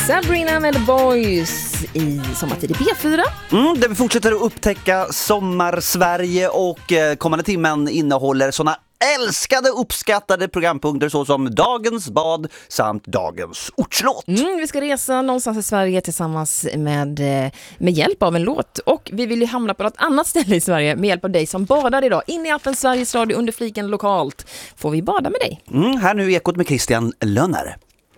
Sabrina med The Boys i Sommartid i P4. Där vi fortsätter att upptäcka Sommarsverige och kommande timmen innehåller såna älskade, uppskattade programpunkter såsom Dagens bad samt Dagens ortslåt. Vi ska resa någonstans i Sverige tillsammans med hjälp av en låt. Och vi vill ju hamna på något annat ställe i Sverige med hjälp av dig som badar idag. In i appen Sveriges Radio under fliken lokalt får vi bada med dig. Här nu Ekot med Christian Lönner.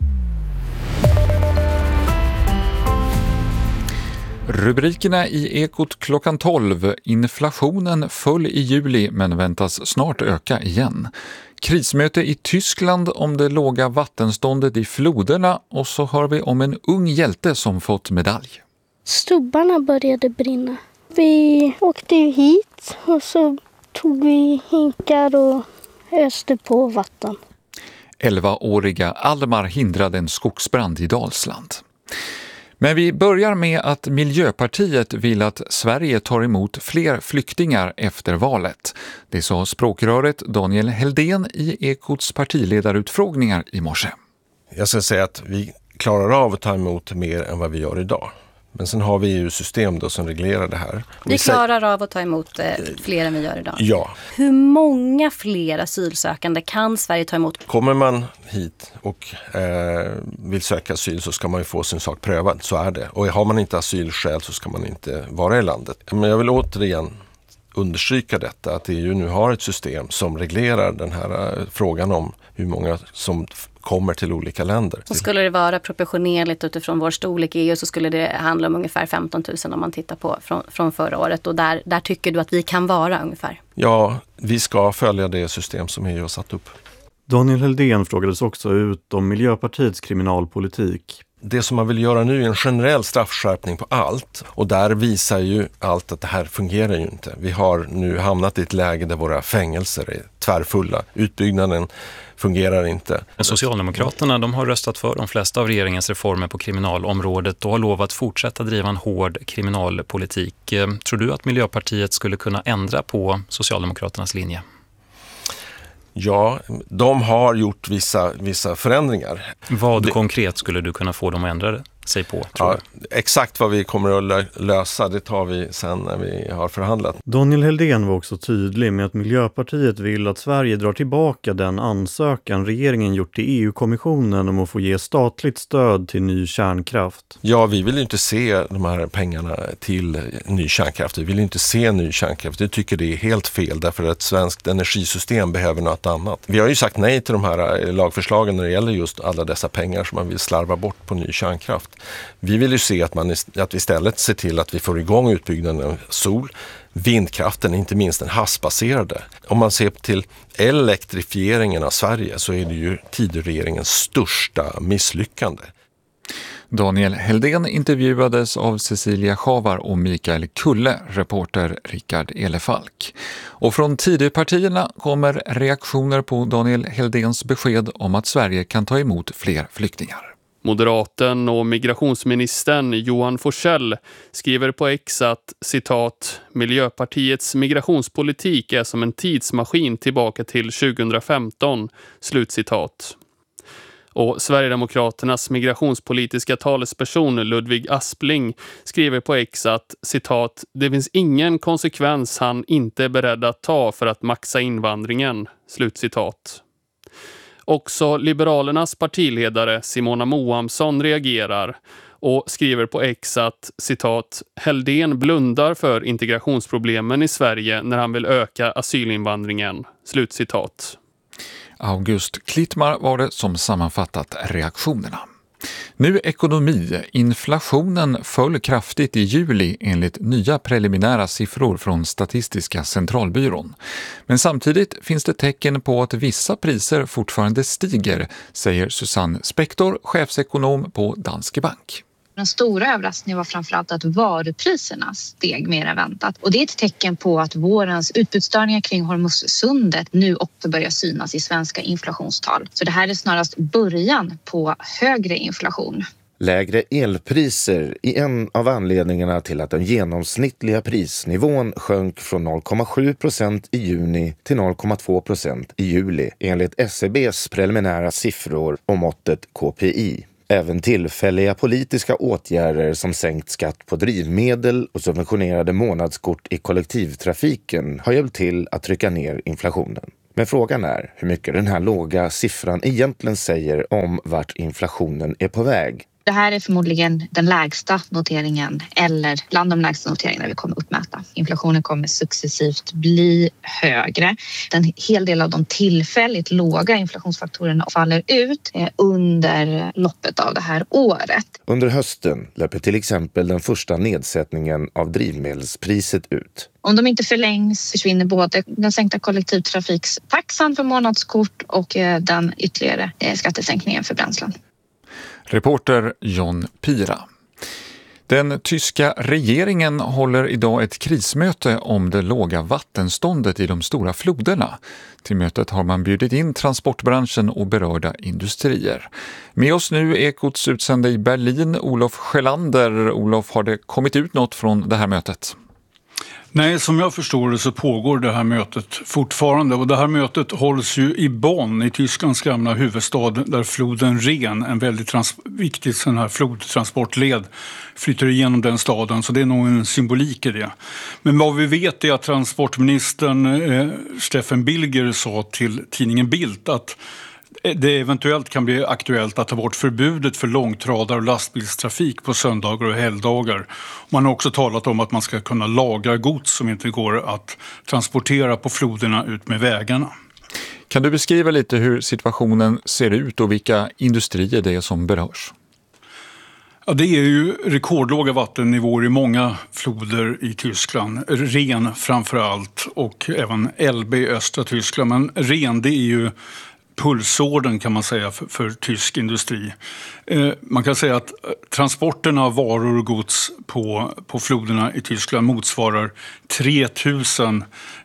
Rubrikerna i Ekot klockan 12. Inflationen föll i juli men väntas snart öka igen. Krismöte i Tyskland om det låga vattenståndet i floderna och så hör vi om en ung hjälte som fått medalj. Stubbarna började brinna. Vi åkte hit och så tog vi hinkar och öste på vatten. 11-åriga Almar hindrade en skogsbrand i Dalsland. Men vi börjar med att Miljöpartiet vill att Sverige tar emot fler flyktingar efter valet. Det sa språkröret Daniel Heldén i Ekots partiledarutfrågningar i morse. Jag ska säga att vi klarar av att ta emot mer än vad vi gör idag. Men sen har vi ju system då som reglerar det här. Vi klarar av att ta emot fler än vi gör idag. Ja. Hur många fler asylsökande kan Sverige ta emot? Kommer man hit och vill söka asyl så ska man ju få sin sak prövad. Så är det. Och har man inte asylskäl så ska man inte vara i landet. Men jag vill återigen understryka detta. Att EU nu har ett system som reglerar den här frågan om hur många som kommer till olika länder. Så skulle det vara proportionerligt utifrån vår storlek i EU så skulle det handla om ungefär 15 000 om man tittar på från förra året. Och där tycker du att vi kan vara ungefär? Ja, vi ska följa det system som EU har satt upp. Daniel Heldén frågades också ut om Miljöpartiets kriminalpolitik. Det som man vill göra nu är en generell straffskärpning på allt. Och där visar ju allt att det här fungerar ju inte. Vi har nu hamnat i ett läge där våra fängelser är tvärfulla. Utbyggnaden fungerar inte. Socialdemokraterna de har röstat för de flesta av regeringens reformer på kriminalområdet och har lovat fortsätta driva en hård kriminalpolitik. Tror du att Miljöpartiet skulle kunna ändra på Socialdemokraternas linje? Ja, de har gjort vissa förändringar. Vad konkret skulle du kunna få dem att ändra sig på? Tror du? Exakt vad vi kommer att lösa, det tar vi sen när vi har förhandlat. Daniel Heldén var också tydlig med att Miljöpartiet vill att Sverige drar tillbaka den ansökan regeringen gjort till EU-kommissionen om att få ge statligt stöd till ny kärnkraft. Ja, vi vill inte se de här pengarna till ny kärnkraft. Vi vill inte se ny kärnkraft. Vi tycker det är helt fel därför att ett svenskt energisystem behöver något annat. Vi har ju sagt nej till de här lagförslagen när det gäller just alla dessa pengar som man vill slarva bort på ny kärnkraft. Vi vill ju se att vi istället ser till att vi får igång utbyggnaden av sol, vindkraften, inte minst den havsbaserade. Om man ser till elektrifieringen av Sverige så är det ju Tidöregeringens största misslyckande. Daniel Heldén intervjuades av Cecilia Schavar och Mikael Kulle, reporter Rickard Elefalk. Och från Tidöpartierna kommer reaktioner på Daniel Heldéns besked om att Sverige kan ta emot fler flyktingar. Moderaten och migrationsministern Johan Forssell skriver på X att, citat, Miljöpartiets migrationspolitik är som en tidsmaskin tillbaka till 2015, slutcitat. Och Sverigedemokraternas migrationspolitiska talesperson Ludvig Aspling skriver på X att, citat, det finns ingen konsekvens han inte är beredd att ta för att maxa invandringen, slutcitat. Också Liberalernas partiledare Simona Moamsson reagerar och skriver på X att, citat, Heldén blundar för integrationsproblemen i Sverige när han vill öka asylinvandringen, slutcitat. August Klittmar var det som sammanfattat reaktionerna. Nu ekonomi. Inflationen föll kraftigt i juli enligt nya preliminära siffror från Statistiska centralbyrån. Men samtidigt finns det tecken på att vissa priser fortfarande stiger, säger Susanne Spektor, chefsekonom på Danske Bank. Den stora överraskningen var framförallt att varupriserna steg mer än väntat. Och det är ett tecken på att vårens utbudsstörningar kring Hormuzsundet nu också börjar synas i svenska inflationstal. Så det här är snarast början på högre inflation. Lägre elpriser är en av anledningarna till att den genomsnittliga prisnivån sjönk från 0,7% i juni till 0,2% i juli enligt SCBs preliminära siffror om måttet KPI. Även tillfälliga politiska åtgärder som sänkt skatt på drivmedel och subventionerade månadskort i kollektivtrafiken har hjälpt till att trycka ner inflationen. Men frågan är hur mycket den här låga siffran egentligen säger om vart inflationen är på väg. Det här är förmodligen den lägsta noteringen eller bland de lägsta noteringarna vi kommer uppmäta. Inflationen kommer successivt bli högre. En hel del av de tillfälligt låga inflationsfaktorerna faller ut under loppet av det här året. Under hösten löper till exempel den första nedsättningen av drivmedelspriset ut. Om de inte förlängs försvinner både den sänkta kollektivtrafiktaxan för månadskort och den ytterligare skattesänkningen för bränslen. Reporter John Pira. Den tyska regeringen håller idag ett krismöte om det låga vattenståndet i de stora floderna. Till mötet har man bjudit in transportbranschen och berörda industrier. Med oss nu Ekots utsände i Berlin, Olof Sjölander. Olof, har det kommit ut något från det här mötet? Nej, som jag förstår det så pågår det här mötet fortfarande, och det här mötet hålls ju i Bonn, i Tysklands gamla huvudstad, där floden Rhen, en väldigt viktig sån här flodtransportled, flyter igenom den staden, så det är nog en symbolik i det. Men vad vi vet är att transportministern Steffen Bilger sa till tidningen Bild att det eventuellt kan bli aktuellt att ta bort förbudet för långtradar- och lastbilstrafik på söndagar och helgdagar. Man har också talat om att man ska kunna lagra gods som inte går att transportera på floderna ut med vägarna. Kan du beskriva lite hur situationen ser ut och vilka industrier det är som berörs? Ja, det är ju rekordlåga vattennivåer i många floder i Tyskland. Rhen framför allt, och även Elbe i östra Tyskland. Men Rhen, det är ju pulsådern kan man säga för tysk industri. Man kan säga att transporterna av varor och gods på floderna i Tyskland motsvarar 3000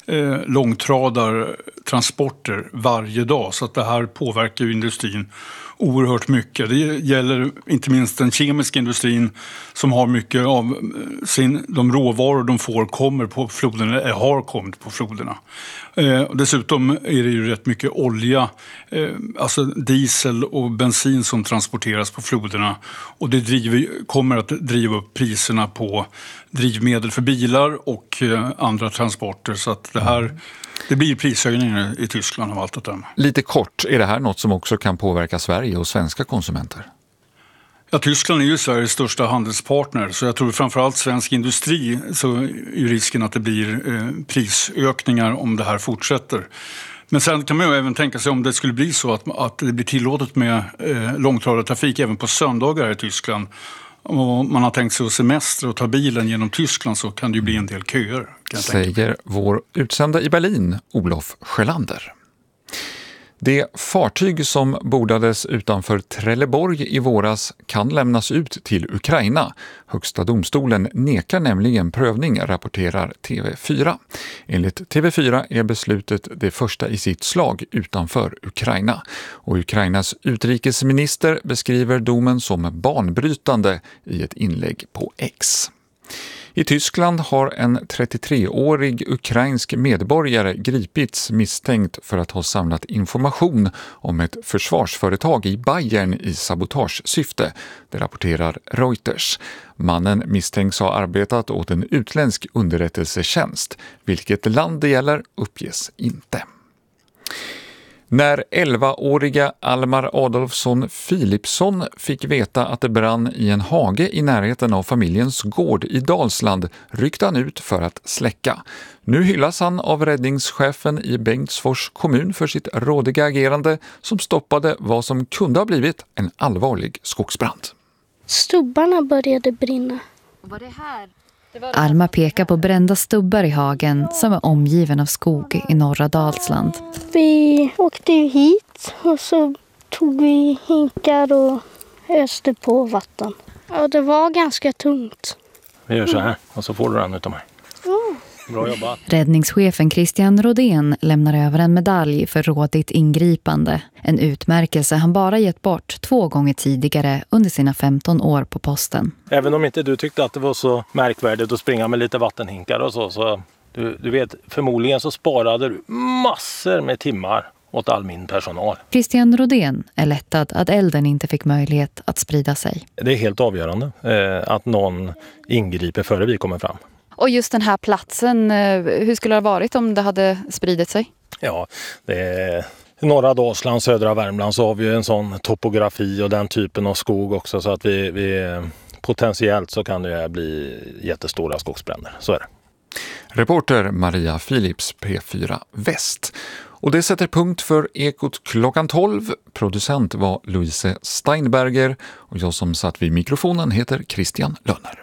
långtradartransporter varje dag. Så att det här påverkar ju industrin oerhört mycket. Det gäller inte minst den kemiska industrin som har mycket av de råvaror de får kommer på floderna, eller har kommit på floderna. Dessutom är det ju rätt mycket olja, alltså diesel och bensin som transporteras på floderna, och det kommer att driva upp priserna på drivmedel för bilar och andra transporter, så att det blir prishöjningar i Tyskland av allt att döma. Lite kort, är det här något som också kan påverka Sverige och svenska konsumenter? Ja, Tyskland är ju Sveriges största handelspartner, så jag tror framförallt svensk industri så är risken att det blir prisökningar om det här fortsätter. Men sen kan man ju även tänka sig om det skulle bli så att det blir tillåtet med långtradartrafik även på söndagar i Tyskland. Och man har tänkt sig att semester och ta bilen genom Tyskland, så kan det ju bli en del köer. Säger vår utsända i Berlin, Olof Sjölander. Det fartyg som bordades utanför Trelleborg i våras kan lämnas ut till Ukraina. Högsta domstolen nekar nämligen prövning, rapporterar TV4. Enligt TV4 är beslutet det första i sitt slag utanför Ukraina. Och Ukrainas utrikesminister beskriver domen som banbrytande i ett inlägg på X. I Tyskland har en 33-årig ukrainsk medborgare gripits misstänkt för att ha samlat information om ett försvarsföretag i Bayern i sabotagesyfte. Det rapporterar Reuters. Mannen misstänks ha arbetat åt en utländsk underrättelsetjänst. Vilket land det gäller uppges inte. När 11-åriga Almar Adolfsson Philipsson fick veta att det brann i en hage i närheten av familjens gård i Dalsland ryckte han ut för att släcka. Nu hyllas han av räddningschefen i Bengtsfors kommun för sitt rådiga agerande som stoppade vad som kunde ha blivit en allvarlig skogsbrand. Stubbarna började brinna. Var det här? Alma pekar på brända stubbar i hagen som är omgiven av skog i norra Dalsland. Vi åkte ju hit och så tog vi hinkar och öste på vatten. Ja, det var ganska tungt. Vi gör så här och så får du den utav mig. Bra jobbat. Räddningschefen Christian Rodén lämnar över en medalj för rådigt ingripande. En utmärkelse han bara gett bort 2 gånger tidigare under sina 15 år på posten. Även om inte du tyckte att det var så märkvärdigt att springa med lite vattenhinkar och så du vet, förmodligen så sparade du massor med timmar åt all min personal. Christian Rodén är lättad att elden inte fick möjlighet att sprida sig. Det är helt avgörande att någon ingriper före vi kommer fram. Och just den här platsen, hur skulle det ha varit om det hade spridit sig? Ja, det är i norra Dalsland, södra Värmland så har vi ju en sån topografi och den typen av skog också så att vi potentiellt så kan det bli jättestora skogsbränder, så är det. Reporter Maria Philips, P4 Väst. Och det sätter punkt för Ekot klockan 12. Producent var Louise Steinberger och jag som satt vid mikrofonen heter Christian Lönner.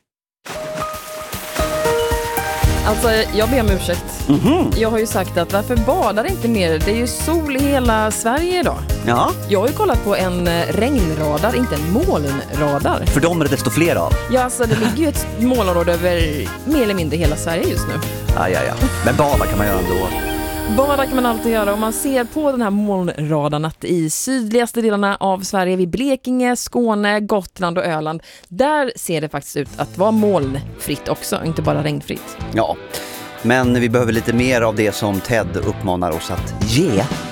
Alltså, jag ber om ursäkt. Jag har ju sagt att varför badar inte mer? Det är ju sol i hela Sverige idag. Ja. Jag har ju kollat på en regnradar, inte en molnradar. För dem är det desto fler av. Ja, alltså det ligger ju ett molnområde över mer eller mindre hela Sverige just nu. Ja. Men bada kan man göra ändå. Bada kan man alltid göra. Om man ser på den här molnradarn att i sydligaste delarna av Sverige, vid Blekinge, Skåne, Gotland och Öland, där ser det faktiskt ut att vara molnfritt också, inte bara regnfritt. Ja, men vi behöver lite mer av det som Ted uppmanar oss att ge.